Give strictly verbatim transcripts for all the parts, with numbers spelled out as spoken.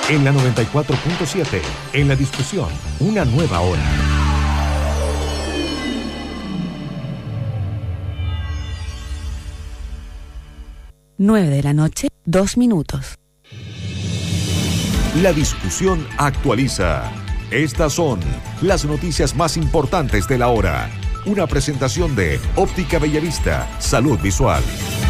En la noventa y cuatro punto siete, en la discusión, una nueva hora. nueve de la noche, dos minutos. La discusión actualiza. Estas son las noticias más importantes de la hora. Una presentación de Óptica Bellavista, Salud Visual.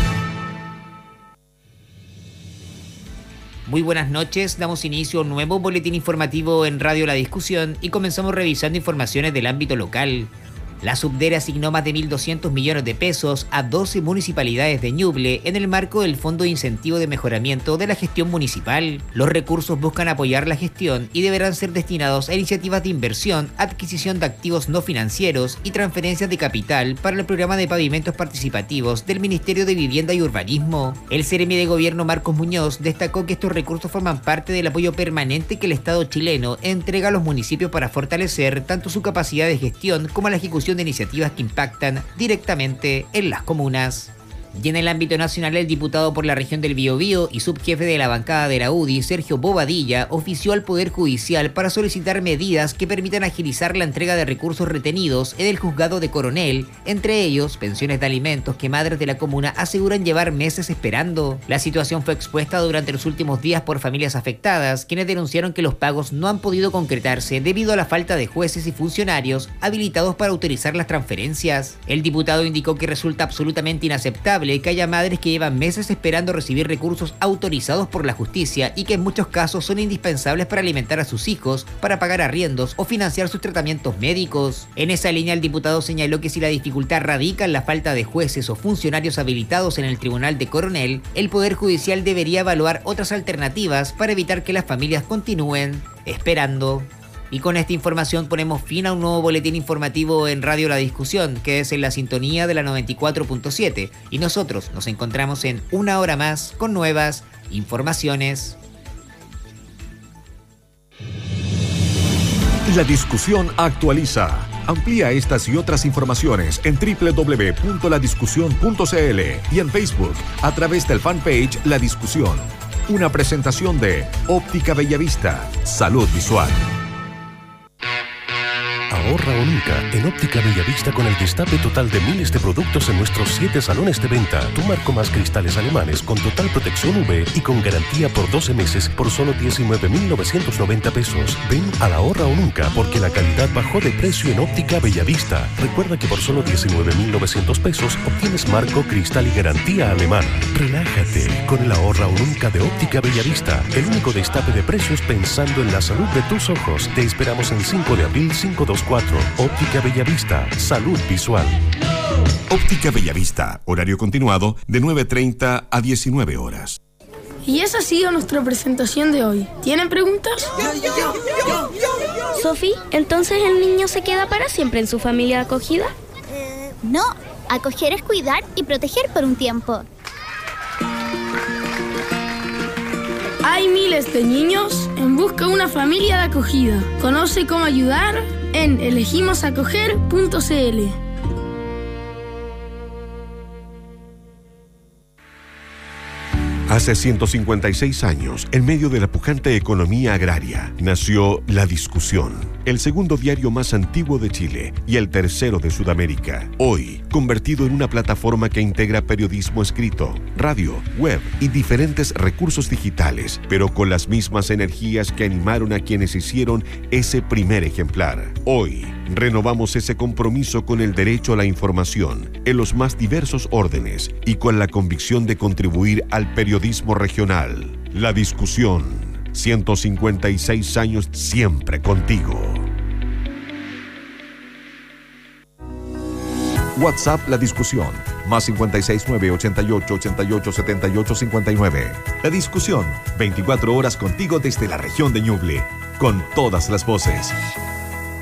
Muy buenas noches, damos inicio a un nuevo boletín informativo en Radio La Discusión y comenzamos revisando informaciones del ámbito local. La Subdere asignó más de mil doscientos millones de pesos a doce municipalidades de Ñuble en el marco del Fondo de Incentivo de Mejoramiento de la Gestión Municipal. Los recursos buscan apoyar la gestión y deberán ser destinados a iniciativas de inversión, adquisición de activos no financieros y transferencias de capital para el programa de pavimentos participativos del Ministerio de Vivienda y Urbanismo. El Seremi de Gobierno Marcos Muñoz destacó que estos recursos forman parte del apoyo permanente que el Estado chileno entrega a los municipios para fortalecer tanto su capacidad de gestión como la ejecución de iniciativas que impactan directamente en las comunas. Y en el ámbito nacional, el diputado por la región del Biobío y subjefe de la bancada de la U D I, Sergio Bobadilla, ofició al Poder Judicial para solicitar medidas que permitan agilizar la entrega de recursos retenidos en el juzgado de Coronel, entre ellos pensiones de alimentos que madres de la comuna aseguran llevar meses esperando. La situación fue expuesta durante los últimos días por familias afectadas, quienes denunciaron que los pagos no han podido concretarse debido a la falta de jueces y funcionarios habilitados para autorizar las transferencias. El diputado indicó que resulta absolutamente inaceptable que haya madres que llevan meses esperando recibir recursos autorizados por la justicia y que en muchos casos son indispensables para alimentar a sus hijos, para pagar arriendos o financiar sus tratamientos médicos. En esa línea, el diputado señaló que si la dificultad radica en la falta de jueces o funcionarios habilitados en el Tribunal de Coronel, el Poder Judicial debería evaluar otras alternativas para evitar que las familias continúen esperando. Y con esta información ponemos fin a un nuevo boletín informativo en Radio La Discusión, que es en la sintonía de la noventa y cuatro punto siete. Y nosotros nos encontramos en una hora más con nuevas informaciones. La Discusión actualiza. Amplía estas y otras informaciones en doble u doble u doble u punto la discusión punto c l y en Facebook a través del fanpage La Discusión. Una presentación de Óptica Bellavista, Salud Visual. Ahorra o nunca en Óptica Bellavista con el destape total de miles de productos en nuestros siete salones de venta. Tu marco más cristales alemanes con total protección U V y con garantía por doce meses por solo diecinueve mil novecientos noventa pesos. Ven a la Ahorra o nunca porque la calidad bajó de precio en Óptica Bellavista. Recuerda que por solo diecinueve mil novecientos pesos obtienes marco, cristal y garantía alemana. Relájate con el Ahorra o nunca de Óptica Bellavista. El único destape de precios pensando en la salud de tus ojos. Te esperamos en cinco de abril cinco dos cuatro. Óptica Bellavista, Salud Visual. Óptica Bellavista, horario continuado de nueve treinta a diecinueve horas. Y esa ha sido nuestra presentación de hoy. ¿Tienen preguntas? Sofi, ¿entonces el niño se queda para siempre en su familia acogida? Eh, no, acoger es cuidar y proteger por un tiempo. Hay miles de niños en busca de una familia de acogida. Conoce cómo ayudar en elegimos acoger punto c l. Hace ciento cincuenta y seis años, en medio de la pujante economía agraria, nació La Discusión, el segundo diario más antiguo de Chile y el tercero de Sudamérica. Hoy, convertido en una plataforma que integra periodismo escrito, radio, web y diferentes recursos digitales, pero con las mismas energías que animaron a quienes hicieron ese primer ejemplar. Hoy, renovamos ese compromiso con el derecho a la información en los más diversos órdenes y con la convicción de contribuir al periodismo regional. La Discusión, ciento cincuenta y seis años siempre contigo. WhatsApp La Discusión, más cincuenta y seis nueve ochenta y ocho ochenta y ocho setenta y ocho cincuenta y nueve. La Discusión, veinticuatro horas contigo desde la región de Ñuble, con todas las voces.